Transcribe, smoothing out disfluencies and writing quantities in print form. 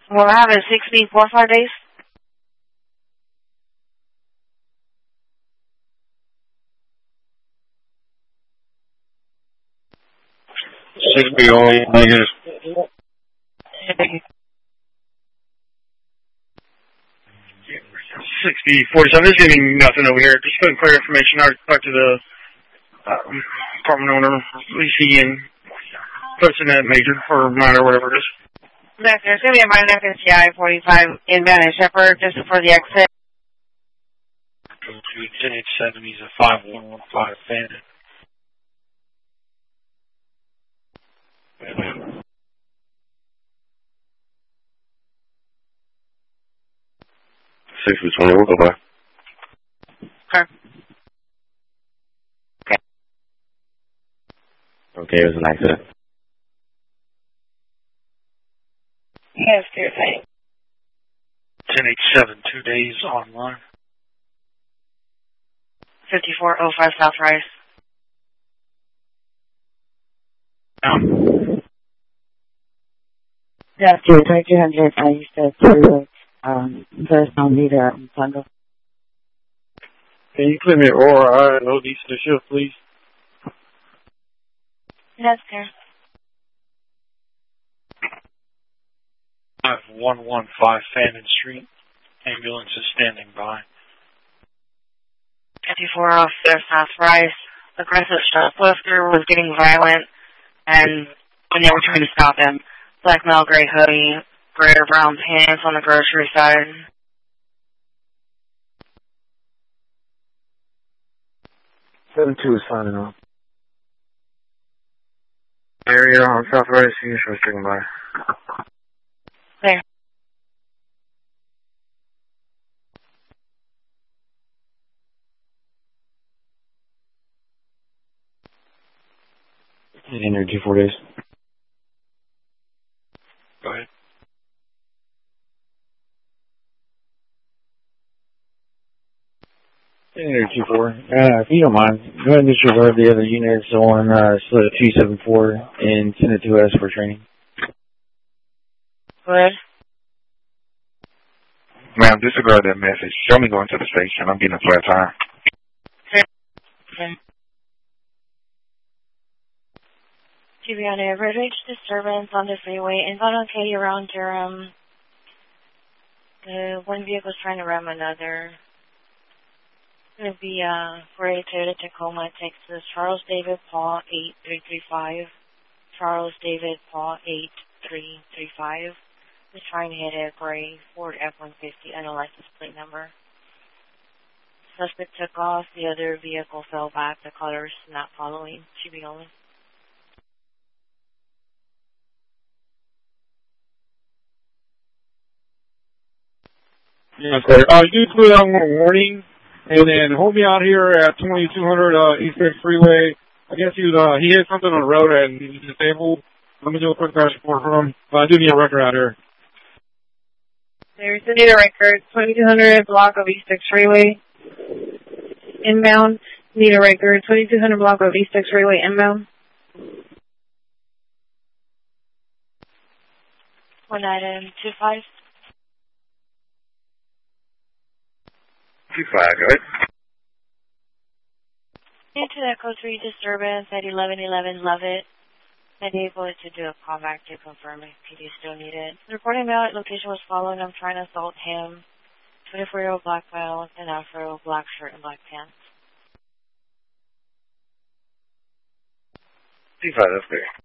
We'll have it 64 days. only negative. 6047. Just getting nothing over here. Just putting clear information. I talked to the apartment owner, Lacey, and posting that major or minor, whatever it is. There's going to be a minor TI 45 inbound and Shepherd just for the exit. Go to 1087. He's a 5115 Fannin. Six to 20, we'll go by. Okay. Okay, it was an accident. Yes, good thing. 1087, 2 days online. 5405 South Rice. Yes, 2200, I used to through personal meter in Pungo. Can you clear me Aurora and Old East to shift, please? Yes, sir. 5115 Fannin Street. Ambulance is standing by. 5405 South Rice. Aggressive shoplifter was getting violent, and when they were trying to stop him, black male, gray hoodie, gray or brown pants on the grocery side. Seven two is signing off. Area on South Rice, you should sticking by. There. Energy 4 days. Go ahead. Energy 4. If you don't mind, go ahead and disregard the other units on slip 274 and send it to us for training. Good. Ma'am, disregard that message. Show me going to the station. I'm getting a flat tire. Okay. To be on a road rage disturbance on the freeway inbound on Katy around Durham. The one vehicle is trying to ram another. It's going to be for a Toyota Tacoma, Texas. Charles David Paul 8335. Charles David Paul 8335. Was trying to hit a gray Ford F-150 and a license plate number. Suspect took off. The other vehicle fell back. The colors not following. Should be only. Yeah, okay. You put out one warning, and then hold me out here at 2200 East Six Freeway. I guess he hit something on the road and he's disabled. Let me do a quick crash report for him. I do need a record out here. There's a need a record. 2200 block of East 6 Freeway. Inbound. Need a record. 2200 block of East 6 Freeway. Inbound. 1925. 25, go ahead. Into Echo 3 disturbance at 1111 Lovett. I'm able to do a callback to confirm if PD still needed. The reporting about location was followed. I'm trying to assault him. 24-year-old black male with an afro, black shirt, and black pants. 25, that's clear.